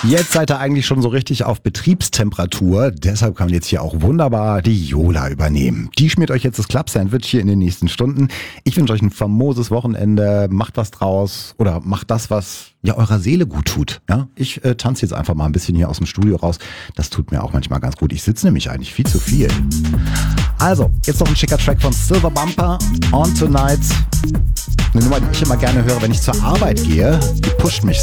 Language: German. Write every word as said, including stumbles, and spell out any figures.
Jetzt seid ihr eigentlich schon so richtig auf Betriebstemperatur. Deshalb kann jetzt hier auch wunderbar die Jola übernehmen. Die schmiert euch jetzt das Club-Sandwich hier in den nächsten Stunden. Ich wünsche euch ein famoses Wochenende. Macht was draus oder macht das, was ja eurer Seele gut tut. Ja, ich äh, tanze jetzt einfach mal ein bisschen hier aus dem Studio raus. Das tut mir auch manchmal ganz gut. Ich sitze nämlich eigentlich viel zu viel. Also, jetzt noch ein schicker Track von Silver Bumper, On Tonight. Eine Nummer, die ich immer gerne höre, wenn ich zur Arbeit gehe. Die pusht mich